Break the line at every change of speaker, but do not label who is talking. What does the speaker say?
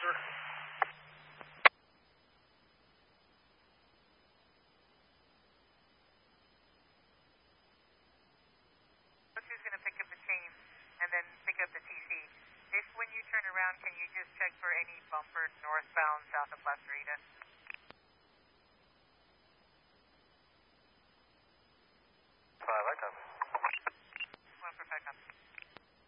sir.
Who's going to pick up the chain and then pick up the TC? If when you turn around, can you just check for any bumper northbound south of La Sarita?
I copy.